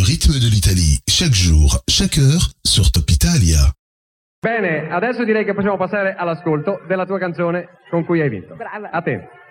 rythme de l'Italie, chaque jour, chaque heure, sur Top Italia. Bene, adesso direi che possiamo passare all'ascolto della tua canzone con cui hai vinto. Brava. A te.